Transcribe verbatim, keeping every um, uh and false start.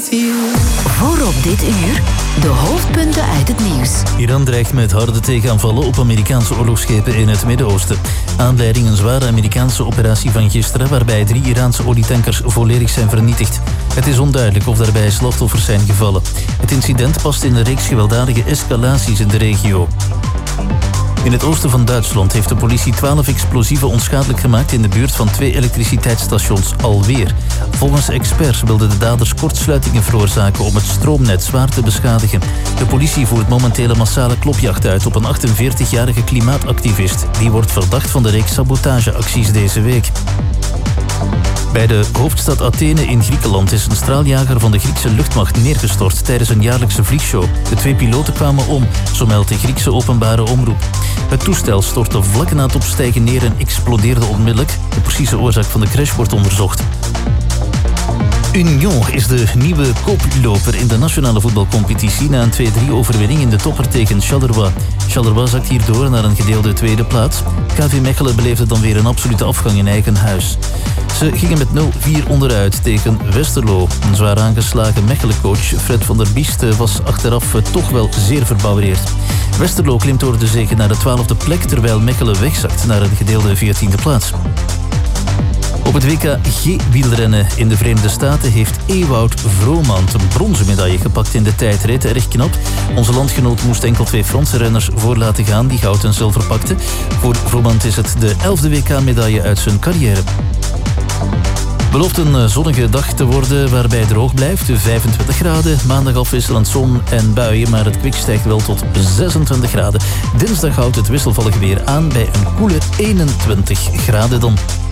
to you. Voor op dit uur de hoofdpunten uit het nieuws. Iran dreigt met harde tegenaanvallen op Amerikaanse oorlogsschepen in het Midden-Oosten. Aanleiding een zware Amerikaanse operatie van gisteren waarbij drie Iraanse olietankers volledig zijn vernietigd. Het is onduidelijk of daarbij slachtoffers zijn gevallen. Het incident past in een reeks gewelddadige escalaties in de regio. In het oosten van Duitsland heeft de politie twaalf explosieven onschadelijk gemaakt in de buurt van twee elektriciteitsstations alweer. Volgens experts wilden de daders kortsluitingen veroorzaken om het stroomnet zwaar te beschadigen. De politie voert momenteel een massale klopjacht uit op een achtenveertigjarige klimaatactivist. Die wordt verdacht van de reeks sabotageacties deze week. Bij de hoofdstad Athene in Griekenland is een straaljager van de Griekse luchtmacht neergestort tijdens een jaarlijkse vliegshow. De twee piloten kwamen om, zo meldt de Griekse openbare omroep. Het toestel stortte vlak na het opstijgen neer en explodeerde onmiddellijk. De precieze oorzaak van de crash wordt onderzocht. Union is de nieuwe koploper in de nationale voetbalcompetitie na een twee drie overwinning in de topper tegen Charleroi. Charleroi zakt hierdoor naar een gedeelde tweede plaats. K V Mechelen beleefde dan weer een absolute afgang in eigen huis. Ze gingen met nul vier onderuit tegen Westerlo. Een zwaar aangeslagen Mechelen-coach Fred van der Biest was achteraf toch wel zeer verbouwereerd. Westerlo klimt door de zege naar de twaalfde plek, terwijl Mechelen wegzakt naar een gedeelde veertiende plaats. Op het W K G-wielrennen in de Verenigde Staten heeft Ewout Vromand een bronzen medaille gepakt in de tijdrit. Erg knap. Onze landgenoot moest enkel twee Franse renners voor laten gaan die goud en zilver pakten. Voor Vromand is het de elfde W K-medaille uit zijn carrière. Belooft een zonnige dag te worden waarbij het droog blijft. vijfentwintig graden, maandag afwisselend zon en buien, maar het kwik stijgt wel tot zesentwintig graden. Dinsdag houdt het wisselvallig weer aan bij een koele eenentwintig graden dan.